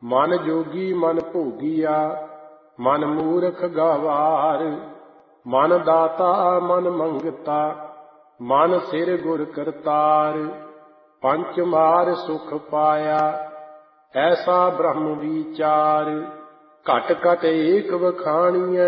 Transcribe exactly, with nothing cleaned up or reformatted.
ਮਨ ਜੋਗੀ ਮਨ ਭੋਗੀਆ, ਮਨ ਮੂਰਖ ਗਵਾਰ। ਮਨ ਦਾਤਾ ਮਨ ਮੰਗਤਾ, ਮਨ ਸਿਰ ਗੁਰ ਕਰਤਾਰ। ਪੰਚ ਮਾਰ ਸੁਖ ਪਾਇਆ, ਐਸਾ ਬ੍ਰਹਮ ਵਿਚਾਰ। ਘਟ ਘਟ ਏਕ ਵਖਾਣੀਐ,